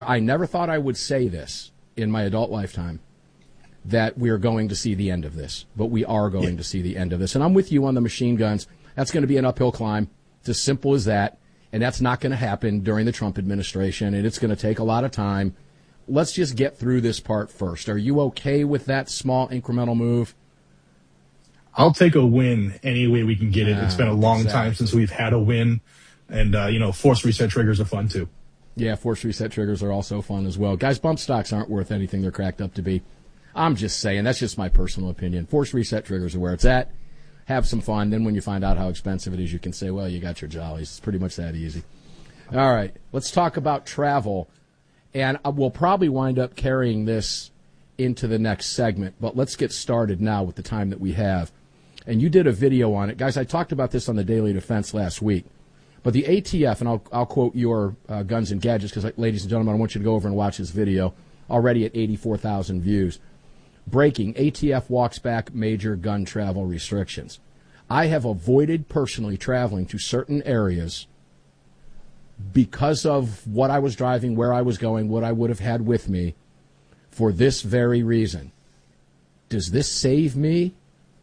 I never thought I would say this in my adult lifetime, that we are going to see the end of this. But we are going to see the end of this. And I'm with you on the machine guns. That's going to be an uphill climb. It's as simple as that. And that's not going to happen during the Trump administration, and it's going to take a lot of time. Let's just get through this part first. Are you okay with that small incremental move? I'll take a win any way we can get it. It's been a long time since we've had a win. And, force reset triggers are fun, too. Yeah, force reset triggers are also fun as well. Guys, bump stocks aren't worth anything they're cracked up to be. I'm just saying. That's just my personal opinion. Force reset triggers are where it's at. Have some fun. Then when you find out how expensive it is, you can say, well, you got your jollies. It's pretty much that easy. All right, let's talk about travel. And we'll probably wind up carrying this into the next segment. But let's get started now with the time that we have. And you did a video on it. Guys, I talked about this on the Daily Defense last week. But the ATF, and I'll quote your Guns and Gadgets, because, ladies and gentlemen, I want you to go over and watch this video, already at 84,000 views. Breaking, ATF walks back major gun travel restrictions. I have avoided personally traveling to certain areas because of what I was driving, where I was going, what I would have had with me, for this very reason. Does this save me?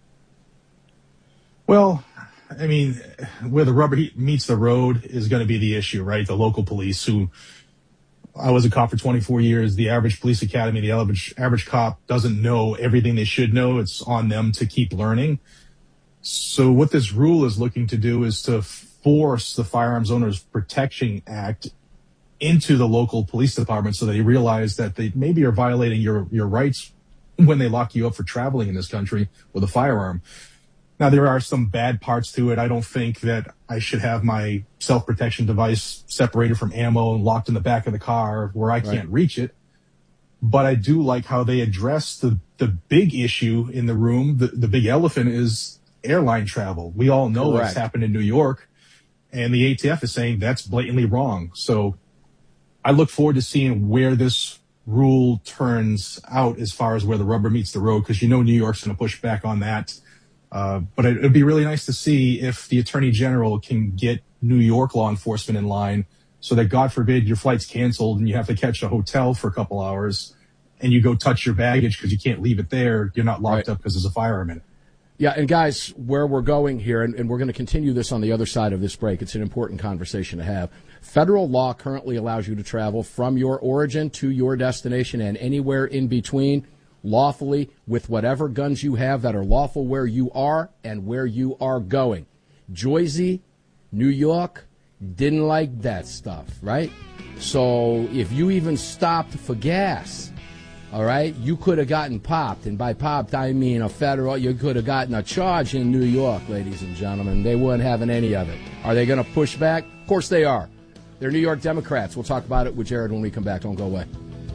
Well, I mean, where the rubber meets the road is going to be the issue, right? The local police, who I was a cop for 24 years. The average police academy, the average cop doesn't know everything they should know. It's on them to keep learning. So what this rule is looking to do is to force the Firearms Owners Protection Act into the local police department so they realize that they maybe are violating your rights when they lock you up for traveling in this country with a firearm. Now, there are some bad parts to it. I don't think that I should have my self-protection device separated from ammo and locked in the back of the car where I can't reach it. But I do like how they address the big issue in the room. The big elephant is airline travel. We all know what's happened in New York, and the ATF is saying that's blatantly wrong. So I look forward to seeing where this rule turns out as far as where the rubber meets the road, because New York's going to push back on that. But it'd be really nice to see if the Attorney General can get New York law enforcement in line so that, God forbid, your flight's canceled and you have to catch a hotel for a couple hours and you go touch your baggage because you can't leave it there. You're not locked up because there's a firearm in it. Yeah, and guys, where we're going here, and we're going to continue this on the other side of this break, it's an important conversation to have. Federal law currently allows you to travel from your origin to your destination and anywhere in between, lawfully, with whatever guns you have that are lawful where you are and where you are going. Jersey, New York, didn't like that stuff, right? So if you even stopped for gas, all right, you could have gotten popped. And by popped, I mean you could have gotten a charge in New York, ladies and gentlemen. They weren't having any of it. Are they going to push back? Of course they are. They're New York Democrats. We'll talk about it with Jared when we come back. Don't go away.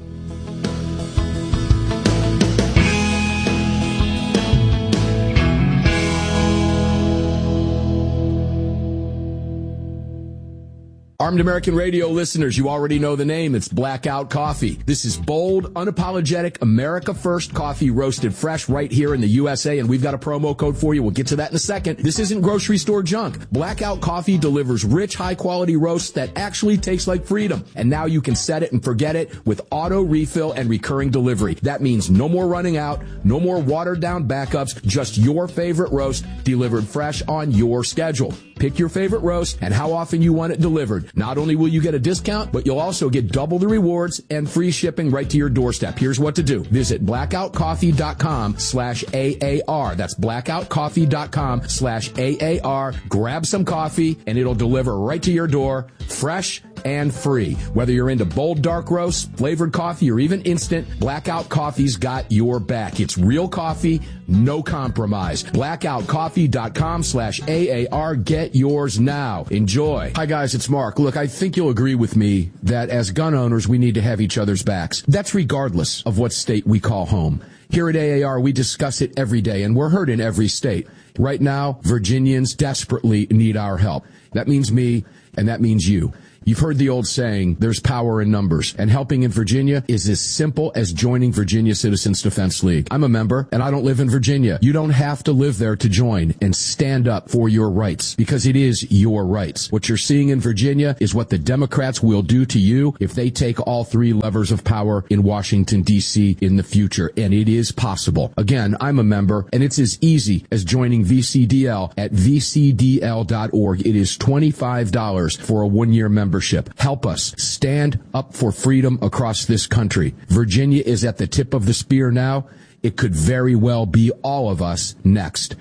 Armed American Radio listeners, you already know the name. It's Blackout Coffee. This is bold, unapologetic, America First coffee roasted fresh right here in the USA, and we've got a promo code for you. We'll get to that in a second. This isn't grocery store junk. Blackout Coffee delivers rich, high-quality roasts that actually taste like freedom. And now you can set it and forget it with auto refill and recurring delivery. That means no more running out, no more watered-down backups, just your favorite roast delivered fresh on your schedule. Pick your favorite roast and how often you want it delivered. Not only will you get a discount, but you'll also get double the rewards and free shipping right to your doorstep. Here's what to do. Visit blackoutcoffee.com/AAR. That's blackoutcoffee.com/AAR. Grab some coffee and it'll deliver right to your door, fresh and free. Whether you're into bold dark roasts, flavored coffee, or even instant, Blackout Coffee's got your back. It's real coffee, no compromise. blackoutcoffee.com/AAR. Get yours now. Enjoy. Hi guys, it's Mark. Look, I think you'll agree with me that as gun owners, we need to have each other's backs. That's regardless of what state we call home. Here at AAR, we discuss it every day, and we're heard in every state. Right now, Virginians desperately need our help. That means me, and that means you. You've heard the old saying, there's power in numbers, and helping in Virginia is as simple as joining Virginia Citizens Defense League. I'm a member, and I don't live in Virginia. You don't have to live there to join and stand up for your rights, because it is your rights. What you're seeing in Virginia is what the Democrats will do to you if they take all three levers of power in Washington, D.C. in the future, and it is possible. Again, I'm a member, and it's as easy as joining VCDL at vcdl.org. It is $25 for a one-year membership. Help us stand up for freedom across this country. Virginia is at the tip of the spear now. It could very well be all of us next.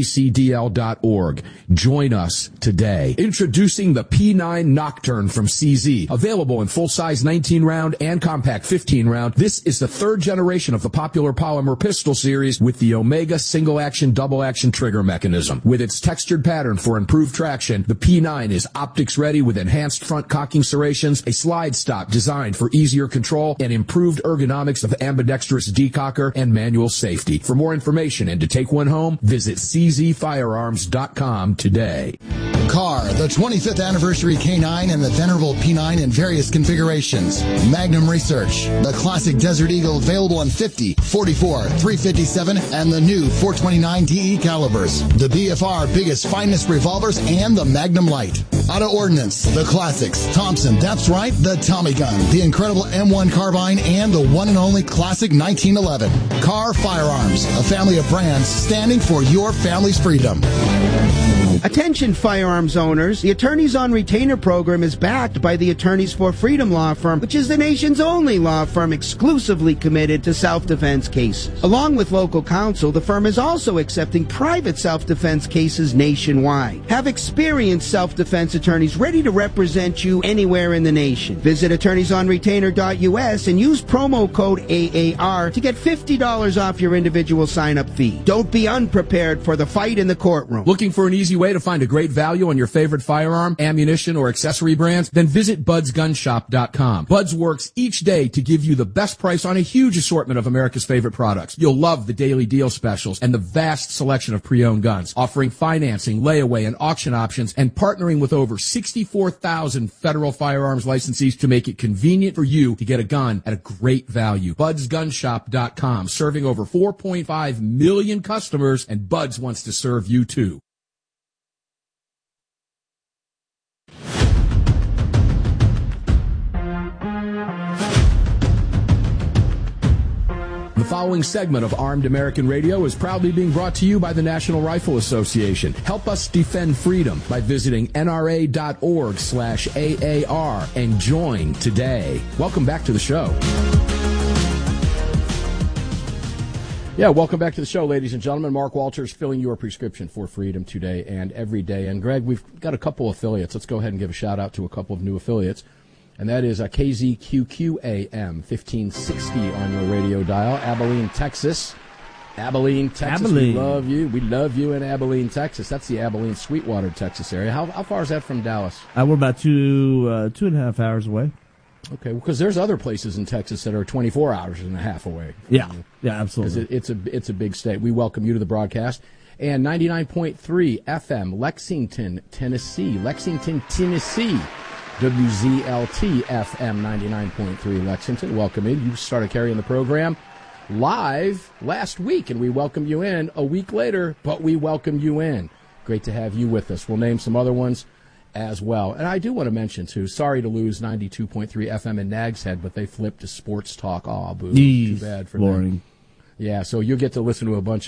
VCDL.org. Join us today. Introducing the P9 Nocturne from CZ. Available in full-size 19-round and compact 15-round. This is the third generation of the popular polymer pistol series with the Omega single-action, double-action trigger mechanism. With its textured pattern for improved traction, the P9 is optics-ready with enhanced front cocking serrations, a slide stop designed for easier control, and improved ergonomics of ambidextrous decocker and manual safety. For more information and to take one home, visit czfirearms.com today. Car, the 25th anniversary K9 and the venerable P9 in various configurations. Magnum Research, the classic Desert Eagle available in 50, 44, 357, and the new 429 DE calibers. The BFR biggest finest revolvers and the Magnum Light. Auto Ordnance, the classics. Thompson, that's right, the Tommy gun, the incredible M1 carbine, and the one and only classic 1911. Car Firearms, a family of brands standing for your family's freedom. Attention firearms owners, the Attorneys on Retainer program is backed by the Attorneys for Freedom law firm, which is the nation's only law firm exclusively committed to self-defense cases. Along with local counsel, the firm is also accepting private self-defense cases nationwide. Have experienced self-defense attorneys ready to represent you anywhere in the nation. Visit attorneysonretainer.us and use promo code AAR to get $50 off your individual sign-up fee. Don't be unprepared for the fight in the courtroom. Looking for an easy way to find a great value on your favorite firearm, ammunition, or accessory brands? Then visit budsgunshop.com. Buds works each day to give you the best price on a huge assortment of America's favorite products. You'll love the daily deal specials and the vast selection of pre-owned guns, offering financing, layaway, and auction options, and partnering with over 64,000 federal firearms licensees to make it convenient for you to get a gun at a great value. Budsgunshop.com, serving over 4.5 million customers, and Buds wants to serve you too. The following segment of Armed American Radio is proudly being brought to you by the National Rifle Association. Help us defend freedom by visiting nra.org/AAR and join today. Welcome back to the show. Yeah, welcome back to the show, ladies and gentlemen. Mark Walters filling your prescription for freedom today and every day. And Greg, we've got a couple affiliates. Let's go ahead and give a shout out to a couple of new affiliates. And that is KZQQ-AM 1560 on your radio dial, Abilene, Texas. Abilene, Texas. We love you. We love you in Abilene, Texas. That's the Abilene, Sweetwater, Texas area. How far is that from Dallas? We're about 2.5 hours away. Okay, because there's other places in Texas that are 24 hours and a half away. Yeah, absolutely. It's a big state. We welcome you to the broadcast. And 99.3 FM, Lexington, Tennessee. WZLT FM 99.3 Lexington. Welcome in. You started carrying the program live last week, and we welcome you in a week later, but we welcome you in. Great to have you with us. We'll name some other ones as well. And I do want to mention, too, sorry to lose 92.3 FM in Nags Head, but they flipped to Sports Talk. Oh, boo. Too bad for them. Yeah, so you'll get to listen to a bunch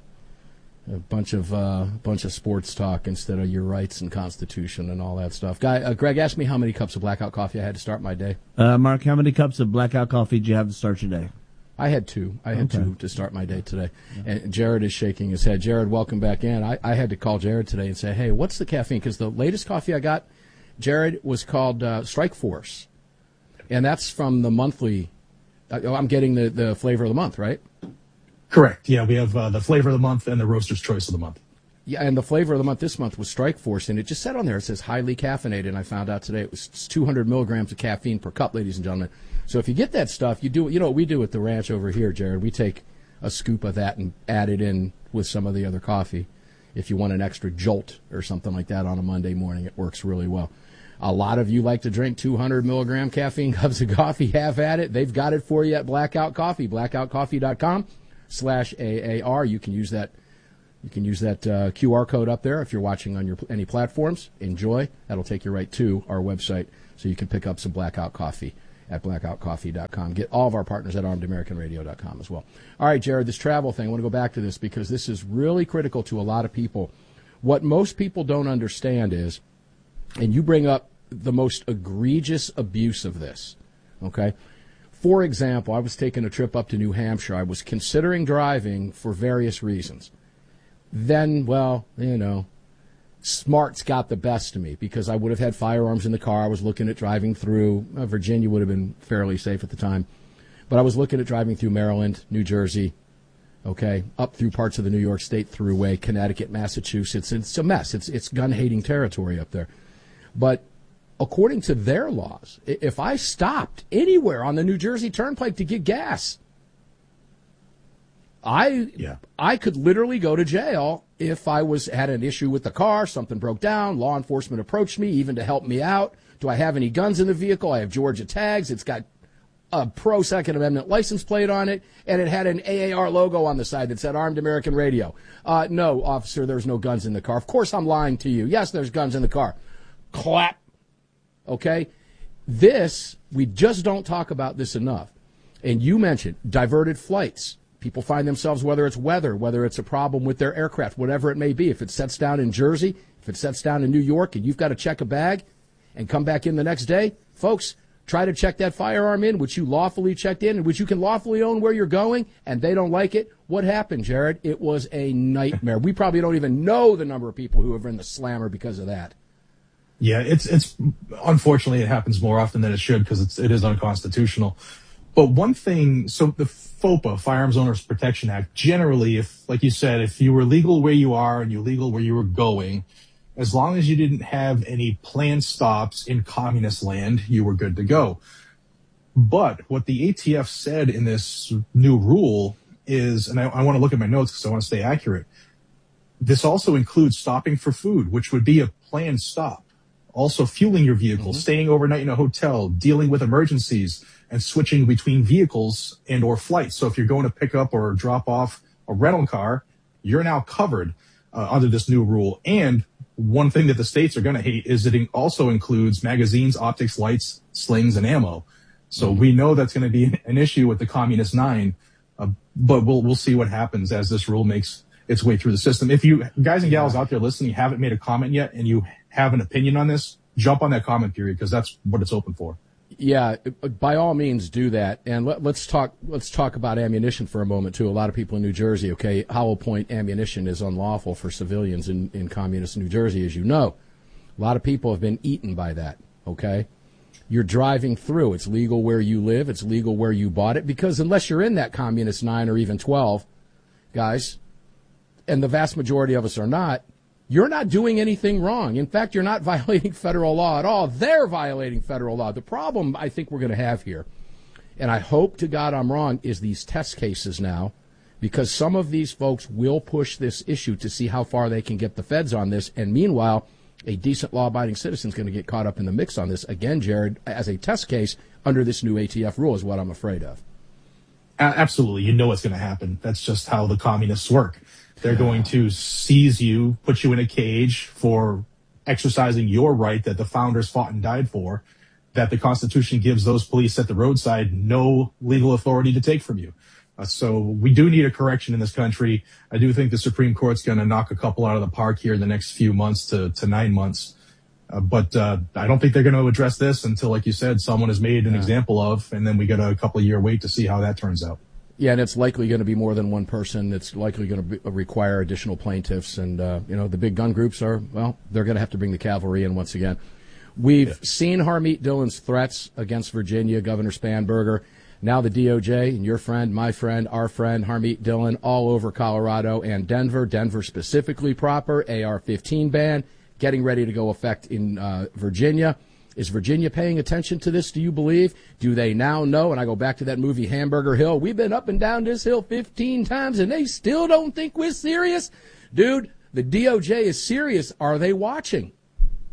of sports talk instead of your rights and Constitution and all that stuff. Greg asked me how many cups of Blackout coffee I had to start my day. Mark, how many cups of Blackout coffee did you have to start your day? I had two. Two to start my day today. Yeah. And Jared is shaking his head. Jared, welcome back in. I had to call Jared today and say, hey, what's the caffeine? Because the latest coffee I got, Jared, was called Strike Force. And that's from the monthly. I'm getting the flavor of the month, right? Correct. Yeah, we have the flavor of the month and the roaster's choice of the month. Yeah, and the flavor of the month this month was Strike Force, and it just said on there, it says highly caffeinated, and I found out today it was 200 milligrams of caffeine per cup, ladies and gentlemen. So if you get that stuff, you know what we do at the ranch over here, Jared? We take a scoop of that and add it in with some of the other coffee. If you want an extra jolt or something like that on a Monday morning, it works really well. A lot of you like to drink 200 milligram caffeine cups of coffee. Have at it. They've got it for you at Blackout Coffee, blackoutcoffee.com/AAR. You can use that QR code up there if you're watching on any platforms. Enjoy. That'll take you right to our website so you can pick up some Blackout Coffee at blackoutcoffee.com. Get all of our partners at armedamericanradio.com as well. All right, Jared, this travel thing, I want to go back to this because this is really critical to a lot of people. What most people don't understand is, and you bring up the most egregious abuse of this, okay? For example, I was taking a trip up to New Hampshire. I was considering driving for various reasons. Then, well, smarts got the best of me because I would have had firearms in the car. I was looking at driving through. Virginia would have been fairly safe at the time. But I was looking at driving through Maryland, New Jersey, okay, up through parts of the New York State Thruway, Connecticut, Massachusetts. It's a mess. It's gun-hating territory up there. But according to their laws, if I stopped anywhere on the New Jersey Turnpike to get gas, I could literally go to jail if I had an issue with the car, something broke down, law enforcement approached me even to help me out. Do I have any guns in the vehicle? I have Georgia tags. It's got a pro Second Amendment license plate on it, and it had an AAR logo on the side that said Armed American Radio. No, officer, there's no guns in the car. Of course I'm lying to you. Yes, there's guns in the car. Clap. Okay? We just don't talk about this enough. And you mentioned diverted flights. People find themselves, whether it's weather, whether it's a problem with their aircraft, whatever it may be. If it sets down in Jersey, if it sets down in New York, and you've got to check a bag and come back in the next day, folks, try to check that firearm in, which you lawfully checked in, and which you can lawfully own where you're going, and they don't like it. What happened, Jared? It was a nightmare. We probably don't even know the number of people who have been in the slammer because of that. Yeah, it's unfortunately it happens more often than it should because it is unconstitutional. But one thing, so the FOPA, Firearms Owners Protection Act, generally, if, like you said, if you were legal where you are and you're legal where you were going, as long as you didn't have any planned stops in communist land, you were good to go. But what the ATF said in this new rule is, and I want to look at my notes because I want to stay accurate, this also includes stopping for food, which would be a planned stop. Also fueling your vehicle, staying overnight in a hotel, dealing with emergencies, and switching between vehicles and or flights. So if you're going to pick up or drop off a rental car, you're now covered under this new rule. And one thing that the states are going to hate is it also includes magazines, optics, lights, slings, and ammo. So we know that's going to be an issue with the Communist 9, but we'll see what happens as this rule makes its way through the system. If you guys and gals out there listening haven't made a comment yet and you have an opinion on this, jump on that comment period because that's what it's open for. Yeah, by all means do that. And let's talk about ammunition for a moment, too. A lot of people in New Jersey, okay, Hollow Point ammunition is unlawful for civilians in communist New Jersey, as you know. A lot of people have been eaten by that, okay? You're driving through. It's legal where you live. It's legal where you bought it because unless you're in that communist 9 or even 12, guys, and the vast majority of us are not, you're not doing anything wrong. In fact, you're not violating federal law at all. They're violating federal law. The problem I think we're going to have here, and I hope to God I'm wrong, is these test cases now, because some of these folks will push this issue to see how far they can get the feds on this. And meanwhile, a decent law-abiding citizen is going to get caught up in the mix on this. Again, Jared, as a test case under this new ATF rule is what I'm afraid of. Absolutely. You know what's going to happen. That's just how the communists work. They're going to seize you, put you in a cage for exercising your right that the founders fought and died for, that the Constitution gives those police at the roadside no legal authority to take from you. So we do need a correction in this country. I do think the Supreme Court's going to knock a couple out of the park here in the next few months to 9 months. But I don't think they're going to address this until, like you said, someone is made an example of, and then we get a couple of year wait to see how that turns out. Yeah, and it's likely going to be more than one person. It's likely going to require additional plaintiffs. And, the big gun groups they're going to have to bring the cavalry in once again. We've seen Harmeet Dillon's threats against Virginia, Governor Spanberger. Now the DOJ and your friend, my friend, our friend, Harmeet Dillon, all over Colorado and Denver. Denver specifically proper, AR-15 ban, getting ready to go effect in Virginia. Is Virginia paying attention to this, do you believe? Do they now know? And I go back to that movie Hamburger Hill. We've been up and down this hill 15 times, and they still don't think we're serious? Dude, the DOJ is serious. Are they watching?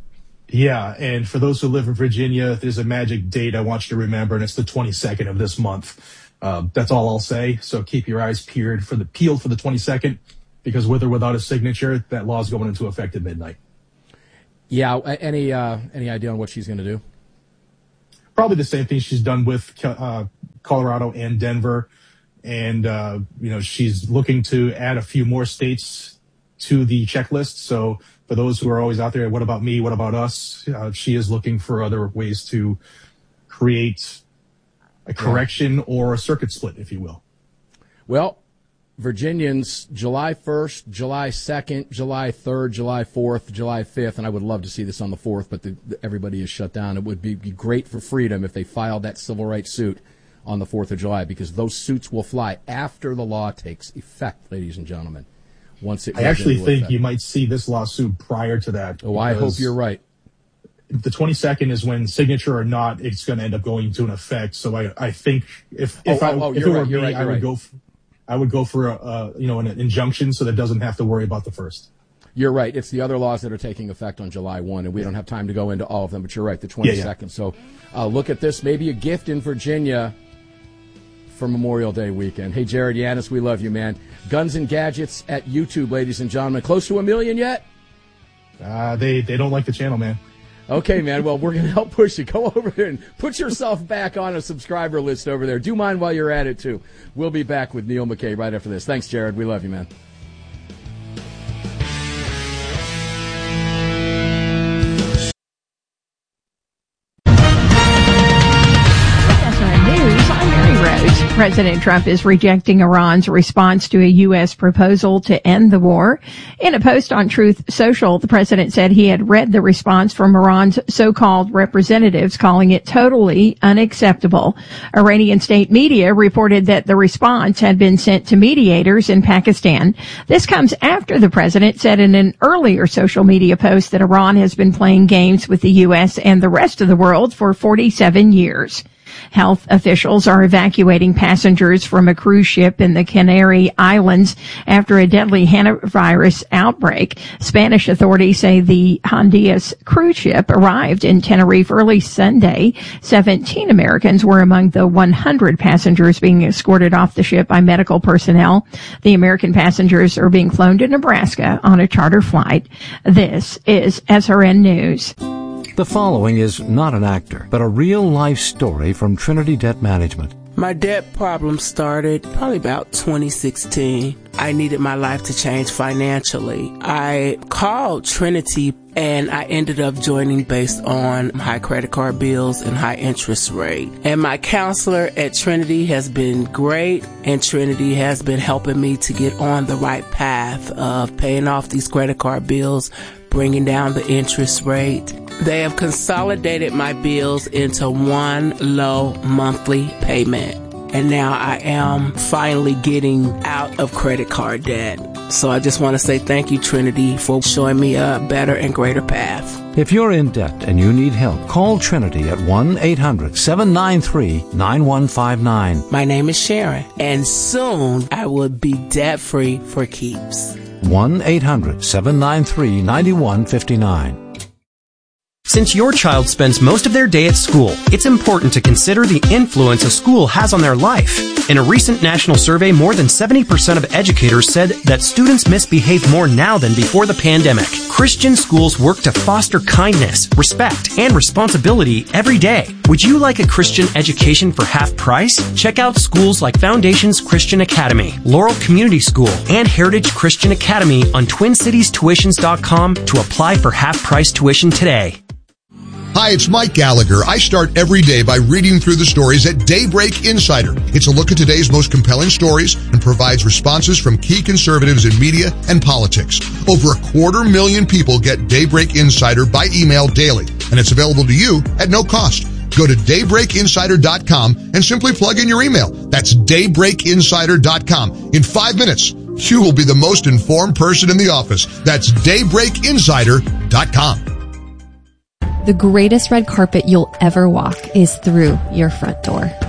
Yeah, and for those who live in Virginia, there's a magic date I want you to remember, and it's the 22nd of this month. That's all I'll say. So keep your eyes peeled for the 22nd, because with or without a signature, that law is going into effect at midnight. Yeah. Any idea on what she's going to do? Probably the same thing she's done with Colorado and Denver, and she's looking to add a few more states to the checklist. So for those who are always out there, what about me? What about us? She is looking for other ways to create a correction or a circuit split, if you will. Well, Virginians, July 1st, July 2nd, July 3rd, July 4th, July 5th, and I would love to see this on the 4th, but everybody is shut down. It would be great for freedom if they filed that civil rights suit on the 4th of July, because those suits will fly after the law takes effect, ladies and gentlemen. I actually think you might see this lawsuit prior to that. Oh, I hope you're right. The 22nd is when, signature or not, it's going to end up going into an effect. So I think if it were me, I would go for an injunction so that it doesn't have to worry about the first. You're right. It's the other laws that are taking effect on July 1, and we don't have time to go into all of them, but you're right, the 22nd. Yeah. So look at this, maybe a gift in Virginia for Memorial Day weekend. Hey, Jared Yanis, we love you, man. Guns and Gadgets at YouTube, ladies and gentlemen. Close to 1 million yet? They don't like the channel, man. Okay, man. Well, we're going to help push it. Go over there and put yourself back on a subscriber list over there. Do mine while you're at it, too. We'll be back with Neil McKay right after this. Thanks, Jared. We love you, man. President Trump is rejecting Iran's response to a U.S. proposal to end the war. In a post on Truth Social, the president said he had read the response from Iran's so-called representatives, calling it totally unacceptable. Iranian state media reported that the response had been sent to mediators in Pakistan. This comes after the president said in an earlier social media post that Iran has been playing games with the U.S. and the rest of the world for 47 years. Health officials are evacuating passengers from a cruise ship in the Canary Islands after a deadly hantavirus outbreak. Spanish authorities say the Hondias cruise ship arrived in Tenerife early Sunday. 17 Americans were among the 100 passengers being escorted off the ship by medical personnel. The American passengers are being flown to Nebraska on a charter flight. This is SRN News. The following is not an actor, but a real-life story from Trinity Debt Management. My debt problem started probably about 2016. I needed my life to change financially. I called Trinity and I ended up joining based on high credit card bills and high interest rate. And my counselor at Trinity has been great, and Trinity has been helping me to get on the right path of paying off these credit card bills, bringing down the interest rate. They have consolidated my bills into one low monthly payment. And now I am finally getting out of credit card debt. So I just want to say thank you, Trinity, for showing me a better and greater path. If you're in debt and you need help, call Trinity at 1-800-793-9159. My name is Sharon, and soon I will be debt-free for keeps. 1-800-793-9159. Since your child spends most of their day at school, it's important to consider the influence a school has on their life. In a recent national survey, more than 70% of educators said that students misbehave more now than before the pandemic. Christian schools work to foster kindness, respect, and responsibility every day. Would you like a Christian education for half price? Check out schools like Foundations Christian Academy, Laurel Community School, and Heritage Christian Academy on TwinCitiesTuitions.com to apply for half-price tuition today. Hi, it's Mike Gallagher. I start every day by reading through the stories at Daybreak Insider. It's a look at today's most compelling stories and provides responses from key conservatives in media and politics. Over 250,000 people get Daybreak Insider by email daily, and it's available to you at no cost. Go to daybreakinsider.com and simply plug in your email. That's daybreakinsider.com. In 5 minutes, you will be the most informed person in the office. That's daybreakinsider.com. The greatest red carpet you'll ever walk is through your front door.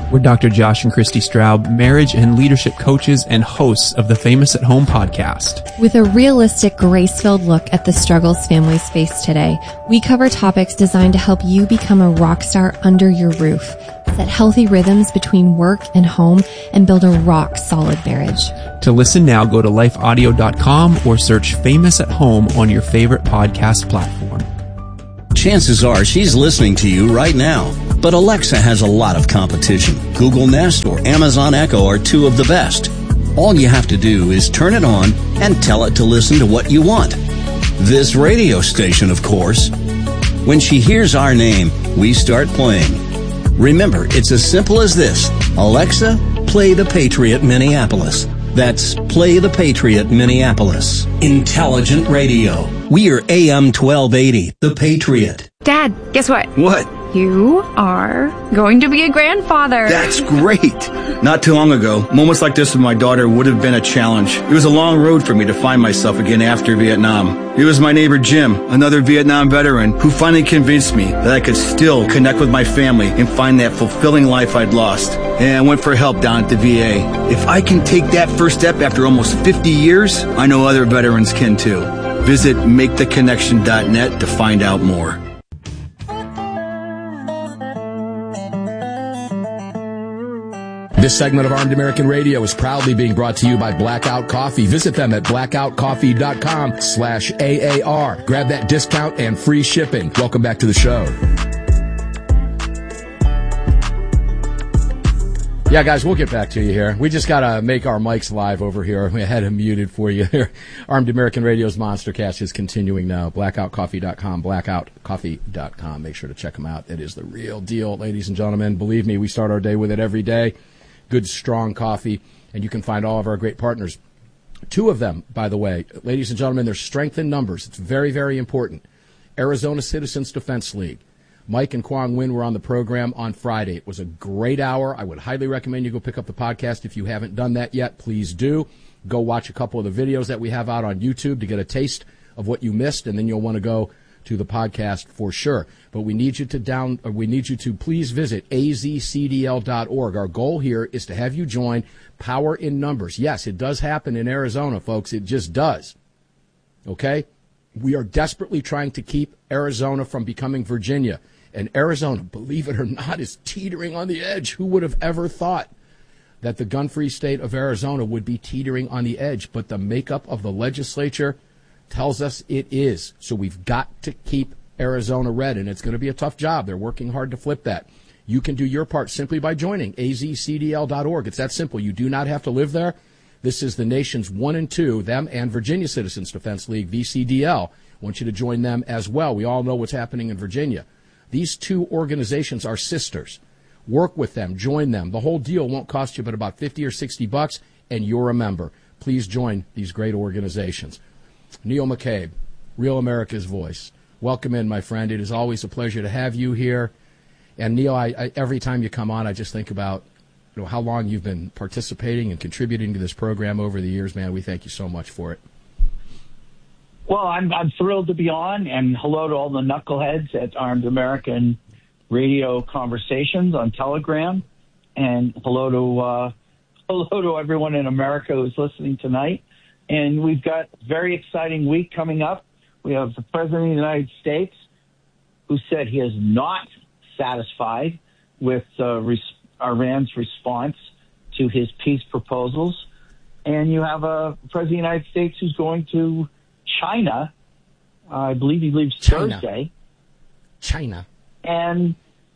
We're Dr. Josh and Christy Straub, marriage and leadership coaches and hosts of the Famous at Home podcast. With a realistic, grace-filled look at the struggles families face today, we cover topics designed to help you become a rock star under your roof, set healthy rhythms between work and home, and build a rock-solid marriage. To listen now, go to lifeaudio.com or search Famous at Home on your favorite podcast platform. Chances are she's listening to you right now. But Alexa has a lot of competition. Google Nest or Amazon Echo are two of the best. All you have to do is turn it on and tell it to listen to what you want. This radio station, of course. When she hears our name, we start playing. Remember, it's as simple as this. Alexa, play The Patriot Minneapolis. That's Play The Patriot Minneapolis. Intelligent radio. We are AM 1280, The Patriot. Dad, guess what? What? You are going to be a grandfather. That's great. Not too long ago, moments like this with my daughter would have been a challenge. It was a long road for me to find myself again after Vietnam. It was my neighbor Jim, another Vietnam veteran, who finally convinced me that I could still connect with my family and find that fulfilling life I'd lost. And I went for help down at the VA. If I can take that first step after almost 50 years, I know other veterans can too. Visit maketheconnection.net to find out more. This segment of Armed American Radio is proudly being brought to you by Blackout Coffee. Visit them at blackoutcoffee.com/AAR. Grab that discount and free shipping. Welcome back to the show. Yeah, guys, we'll get back to you here. We just got to make our mics live over here. We had them muted for you here. Armed American Radio's Monster Cast is continuing now. Blackoutcoffee.com, blackoutcoffee.com. Make sure to check them out. It is the real deal, ladies and gentlemen. Believe me, we start our day with it every day. Good, strong coffee, and you can find all of our great partners. Two of them, by the way, ladies and gentlemen, there's strength in numbers. It's very, very important. Arizona Citizens Defense League. Mike and Quang Nguyen were on the program on Friday. It was a great hour. I would highly recommend you go pick up the podcast. If you haven't done that yet, please do. Go watch a couple of the videos that we have out on YouTube to get a taste of what you missed, and then you'll want to go to the podcast for sure. But we need you to please visit azcdl.org. Our goal here is to have you join Power in Numbers. Yes, it does happen in Arizona, folks. It just does. Okay? We are desperately trying to keep Arizona from becoming Virginia. And Arizona, believe it or not, is teetering on the edge. Who would have ever thought that the gun-free state of Arizona would be teetering on the edge? But the makeup of the legislature tells us it is. So we've got to keep Arizona red, and it's going to be a tough job. They're working hard to flip that. You can do your part simply by joining azcdl.org. It's that simple. You do not have to live there. This is the nation's 1 and 2, them and Virginia Citizens Defense League, VCDL. I want you to join them as well. We all know what's happening in Virginia. These two organizations are sisters. Work with them. Join them. The whole deal won't cost you but about $50 or $60, and you're a member. Please join these great organizations. Neil McCabe, Real America's Voice. Welcome in, my friend. It is always a pleasure to have you here. And Neil, I every time you come on, I just think about how long you've been participating and contributing to this program over the years, man. We thank you so much for it. Well, I'm thrilled to be on, and hello to all the knuckleheads at Armed American Radio Conversations on Telegram, and hello to everyone in America who's listening tonight. And we've got a very exciting week coming up. We have the President of the United States, who said he is not satisfied with Iran's response to his peace proposals. And you have a President of the United States who's going to China. I believe he leaves Thursday. China. And,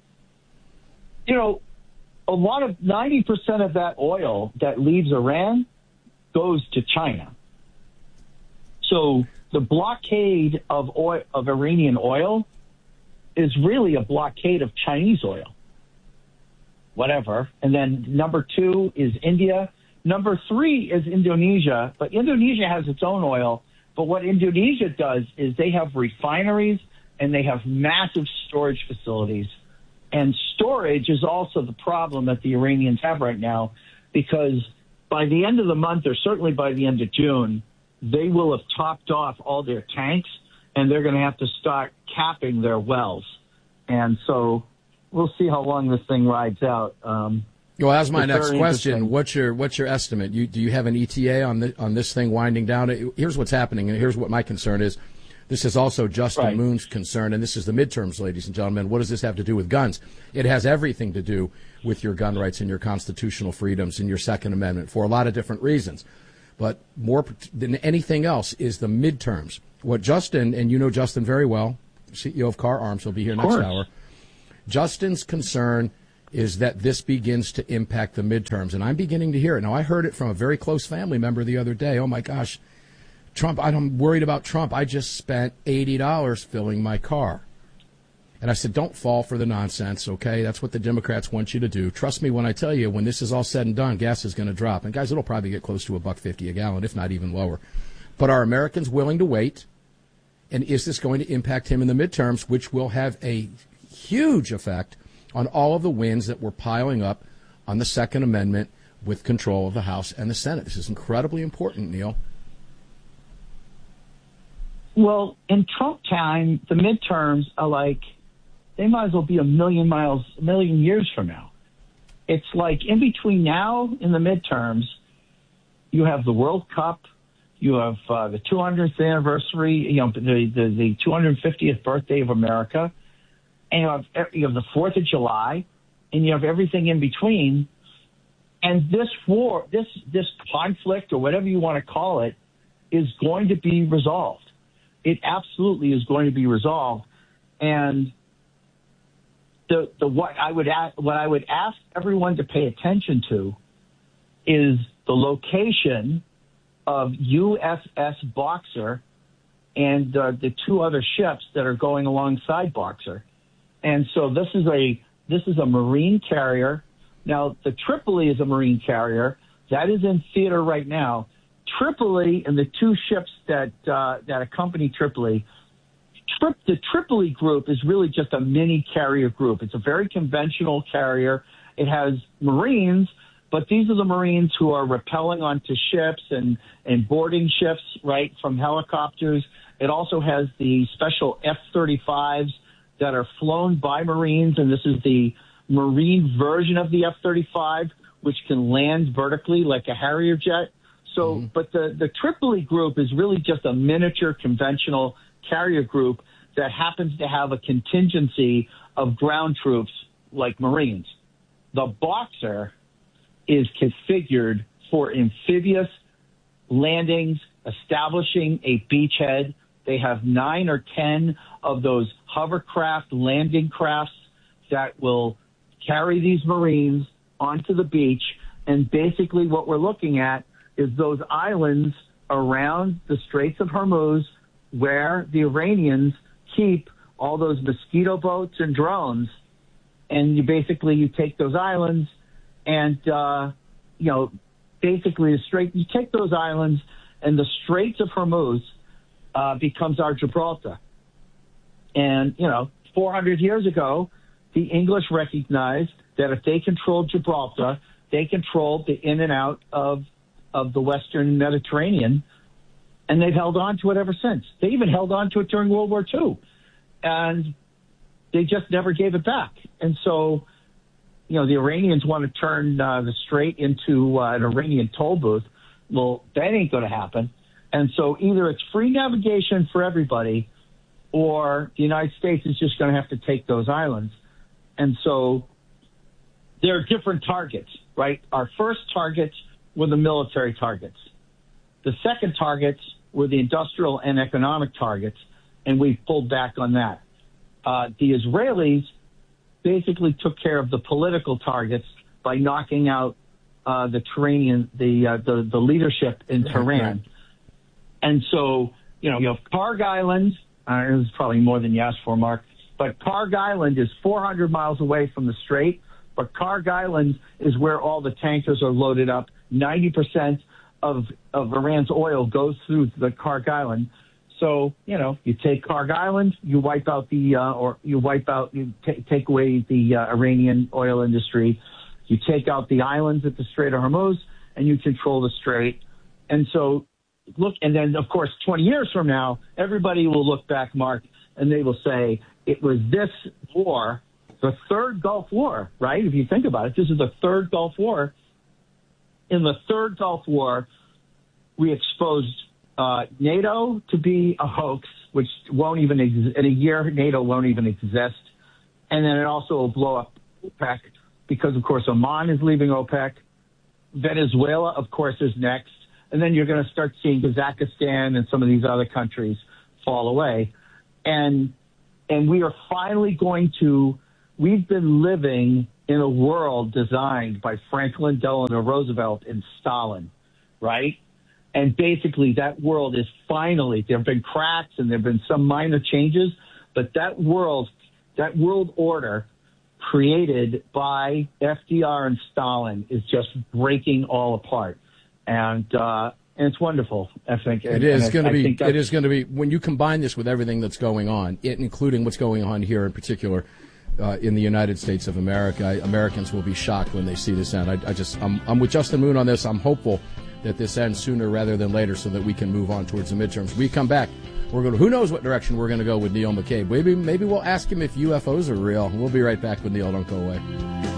a lot of 90% of that oil that leaves Iran goes to China. So the blockade of Iranian oil is really a blockade of Chinese oil. Whatever. And then number 2 is India. Number 3 is Indonesia. But Indonesia has its own oil. But what Indonesia does is they have refineries and they have massive storage facilities. And storage is also the problem that the Iranians have right now, because by the end of the month, or certainly by the end of June, they will have topped off all their tanks, and they're going to have to start capping their wells. And so we'll see how long this thing rides out. Well, that's my next very question. What's your estimate? Do you have an ETA on this thing winding down? Here's what's happening, and here's what my concern is. This is also Justin Moon's concern, and this is the midterms, ladies and gentlemen. What does this have to do with guns? It has everything to do with your gun rights and your constitutional freedoms and your Second Amendment for a lot of different reasons. But more than anything else is the midterms. What Justin, and you know Justin very well, CEO of Car Arms, he'll be here next hour. Justin's concern is that this begins to impact the midterms, and I'm beginning to hear it. Now, I heard it from a very close family member the other day. Oh, my gosh, Trump, I'm worried about Trump. I just spent $80 filling my car. And I said, don't fall for the nonsense, okay? That's what the Democrats want you to do. Trust me when I tell you, when this is all said and done, gas is going to drop. And, guys, it'll probably get close to $1.50 a gallon, if not even lower. But are Americans willing to wait? And is this going to impact him in the midterms, which will have a huge effect on all of the wins that were piling up on the Second Amendment with control of the House and the Senate? This is incredibly important, Neil. Well, in Trump time, the midterms are like, they might as well be a million years from now. It's like in between now and the midterms, you have the World Cup, you have the 200th anniversary, the 250th birthday of America, and you have the 4th of July, and you have everything in between. And this war, this conflict, or whatever you want to call it, is going to be resolved. It absolutely is going to be resolved. And what I would ask everyone to pay attention to is the location of USS Boxer and the two other ships that are going alongside Boxer. And so this is a Marine carrier. Now, the Tripoli is a Marine carrier. That is in theater right now. Tripoli and the two ships that accompany Tripoli, the Tripoli group is really just a mini carrier group. It's a very conventional carrier. It has Marines, but these are the Marines who are rappelling onto ships and boarding ships, right, from helicopters. It also has the special F-35s that are flown by Marines, and this is the Marine version of the F-35, which can land vertically like a Harrier jet. So, but the Tripoli group is really just a miniature conventional carrier group that happens to have a contingency of ground troops like Marines. The Boxer is configured for amphibious landings, establishing a beachhead. They have 9 or 10 of those hovercraft landing crafts that will carry these Marines onto the beach. And basically what we're looking at is those islands around the Straits of Hormuz where the Iranians keep all those mosquito boats and drones. And you take those islands and, basically you take those islands and the Straits of Hormuz becomes our Gibraltar. And, 400 years ago, the English recognized that if they controlled Gibraltar, they controlled the in and out of the Western Mediterranean, and they've held on to it ever since. They even held on to it during World War II, and they just never gave it back. And so, the Iranians want to turn the strait into an Iranian toll booth. Well, that ain't going to happen. And so either it's free navigation for everybody, or the United States is just going to have to take those islands. And so there are different targets, right? Our first targets were the military targets. The second targets were the industrial and economic targets, and we pulled back on that. The Israelis basically took care of the political targets by knocking out the leadership in Tehran. And so, you have Karg Island. This is probably more than you asked for, Mark. But Karg Island is 400 miles away from the strait. But Karg Island is where all the tankers are loaded up. 90% of Iran's oil goes through the Karg Island. So, you take Karg Island, you wipe out you take away the Iranian oil industry. You take out the islands at the Strait of Hormuz, and you control the strait. And so, and then, of course, 20 years from now, everybody will look back, Mark, and they will say it was this war the third Gulf War, right? If you think about it, this is the third Gulf War. In the third Gulf War, we exposed NATO to be a hoax, which won't even exist. In a year, NATO won't even exist. And then it also will blow up OPEC because, of course, Oman is leaving OPEC. Venezuela, of course, is next. And then you're going to start seeing Kazakhstan and some of these other countries fall away. And we are finally we've been living in a world designed by Franklin Delano Roosevelt and Stalin, right? And basically that world is finally, there have been cracks and there have been some minor changes, but that world order created by FDR and Stalin is just breaking all apart. And it's wonderful, I think. It is going to be, when you combine this with everything that's going on, including what's going on here in particular, in the United States of America, Americans will be shocked when they see this end. I'm with Justin Moon on this. I'm hopeful that this ends sooner rather than later so that we can move on towards the midterms. We come back. Who knows what direction we're going to go with Neil McCabe. Maybe we'll ask him if UFOs are real. We'll be right back with Neil. Don't go away.